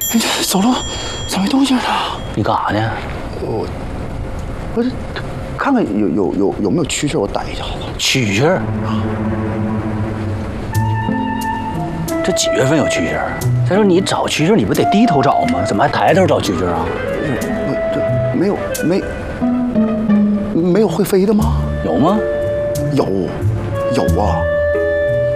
你这走路咋没动静呢？ 你干啥呢？ 我这看看有没有蛐蛐，我逮一下好吧？ 蛐蛐？这几月份有蛐蛐？再说你找蛐蛐，你不得低头找吗？怎么还抬头找蛐蛐啊？ 没有会飞的吗？ 有吗？ 有啊。